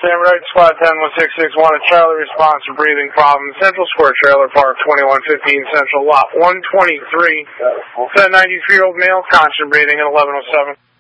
Samurai Squad 10166 wanted Charlie response for breathing problems. Central Square Trailer Park, 2115 Central Lot 123. Said 93-year-old male, constant breathing at 1107.